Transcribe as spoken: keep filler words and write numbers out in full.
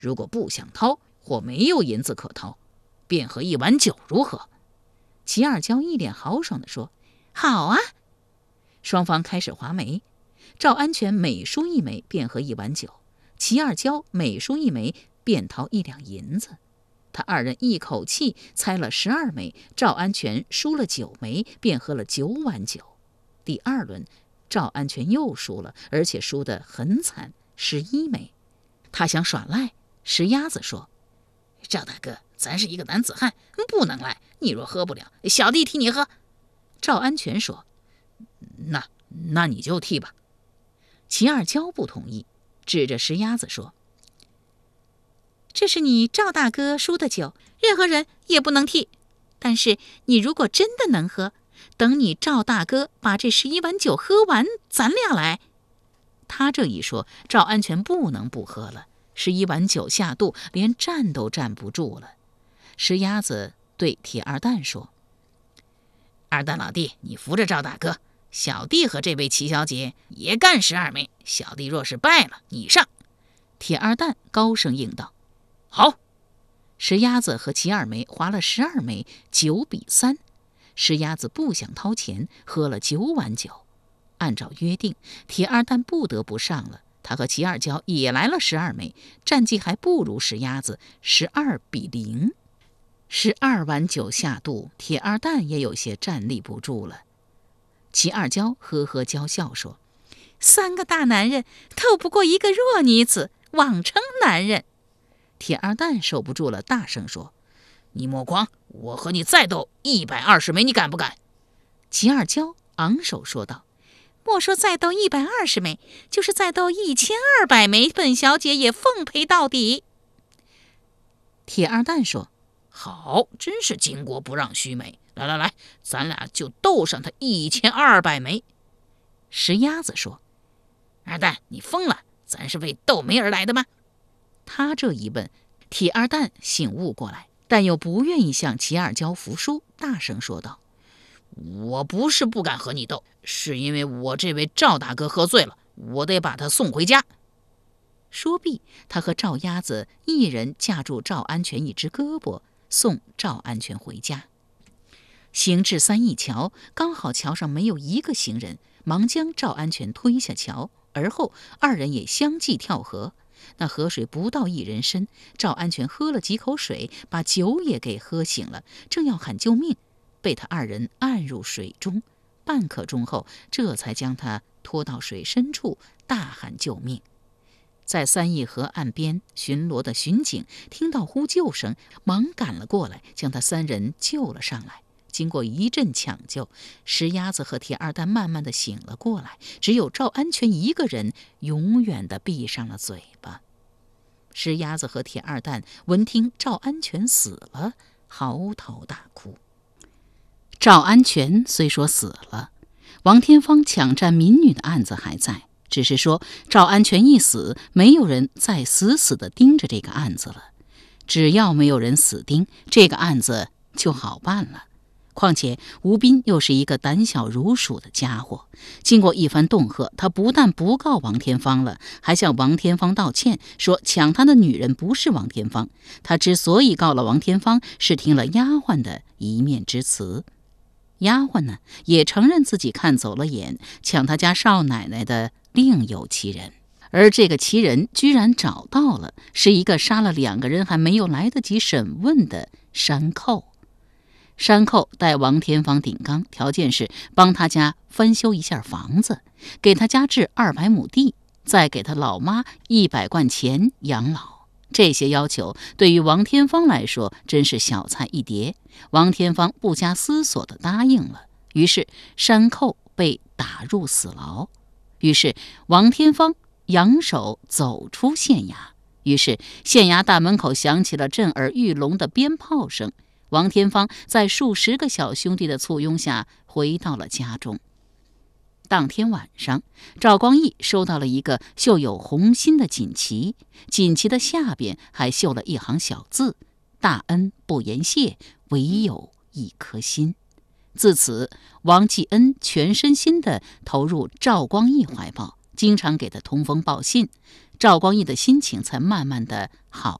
如果不想掏或没有银子可掏，便喝一碗酒如何？”齐二娇一脸豪爽地说：“好啊！”双方开始划眉，赵安全每输一枚便喝一碗酒，齐二娇每输一枚便掏一两银子。他二人一口气猜了十二枚，赵安全输了九枚，便喝了九碗酒。第二轮，赵安全又输了，而且输得很惨，十一枚。他想耍赖，石鸭子说：“赵大哥，咱是一个男子汉，不能赖。你若喝不了，小弟替你喝。”赵安全说：“那那你就替吧。”齐二娇不同意，指着石鸭子说：“这是你赵大哥输的酒，任何人也不能替。但是你如果真的能喝，等你赵大哥把这十一碗酒喝完，咱俩来。”他这一说，赵安全不能不喝了。十一碗酒下肚，连站都站不住了。石鸭子对铁二蛋说：“二蛋老弟，你扶着赵大哥，小弟和这位齐小姐也干十二枚。小弟若是败了，你上。”铁二蛋高声应道：“好。”石鸭子和齐二梅划了十二枚，九比三。石鸭子不想掏钱，喝了九碗酒。按照约定，铁二蛋不得不上了。他和齐二娇也来了十二枚，战绩还不如石鸭子，十二比零。十二碗酒下肚，铁二蛋也有些站立不住了。齐二娇呵呵娇笑说：“三个大男人斗不过一个弱女子，妄称男人。”铁二蛋受不住了，大声说：“你莫慌，我和你再斗一百二十枚，你敢不敢？”齐二娇昂首说道：“莫说再斗一百二十枚，就是再斗一千二百枚，本小姐也奉陪到底。”铁二蛋说：“好，真是巾帼不让须眉。来来来，咱俩就斗上他一千二百枚。”石鸭子说：“二蛋，你疯了？咱是为斗煤而来的吗？”他这一问，铁二蛋醒悟过来，但又不愿意向齐二娇服输，大声说道：“我不是不敢和你斗，是因为我这位赵大哥喝醉了，我得把他送回家。”说毕，他和赵鸭子一人架住赵安全一只胳膊，送赵安全回家。行至三义桥，刚好桥上没有一个行人，忙将赵安全推下桥，而后二人也相继跳河。那河水不到一人深，赵安全喝了几口水，把酒也给喝醒了，正要喊救命，被他二人按入水中。半刻钟后，这才将他拖到水深处，大喊救命。在三义河岸边巡逻的巡警听到呼救声，忙赶了过来，将他三人救了上来。经过一阵抢救，石鸭子和铁二蛋慢慢的醒了过来，只有赵安全一个人永远的闭上了嘴巴。石鸭子和铁二蛋闻听赵安全死了，嚎啕大哭。赵安全虽说死了，王天芳抢占民女的案子还在，只是说赵安全一死，没有人再死死地盯着这个案子了。只要没有人死盯，这个案子就好办了。况且吴斌又是一个胆小如鼠的家伙，经过一番恫吓，他不但不告王天芳了，还向王天芳道歉，说抢他的女人不是王天芳，他之所以告了王天芳，是听了丫鬟的一面之词。丫鬟呢，也承认自己看走了眼，抢他家少奶奶的另有其人，而这个其人居然找到了，是一个杀了两个人还没有来得及审问的山寇。山寇带王天芳顶缸，条件是帮他家翻修一下房子，给他家置二百亩地，再给他老妈一百贯钱养老。这些要求对于王天芳来说真是小菜一碟，王天芳不加思索地答应了。于是山寇被打入死牢，于是王天芳扬手走出县衙，于是县衙大门口响起了震耳欲聋的鞭炮声。王天芳在数十个小兄弟的簇拥下回到了家中。当天晚上，赵光义收到了一个绣有红心的锦旗，锦旗的下边还绣了一行小字：大恩不言谢，唯有一颗心。自此，王继恩全身心地投入赵光义怀抱，经常给他通风报信。 赵光义的心情才慢慢的好